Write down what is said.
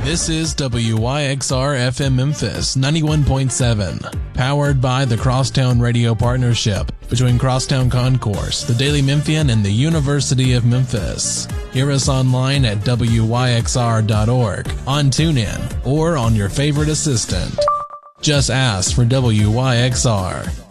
This is WYXR FM Memphis 91.7, powered by the Crosstown Radio Partnership between Crosstown Concourse, the Daily Memphian, and the University of Memphis. Hear us online at WYXR.org, on TuneIn, or on your favorite assistant. Just ask for WYXR.